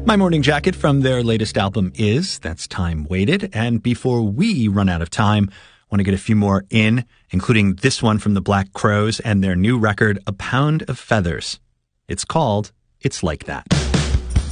My Morning Jacket from their latest album is That's Time Waited. And before we run out of time, I want to get a few more in, including this one from the Black Crowes and their new record, A Pound of Feathers. It's called It's Like That.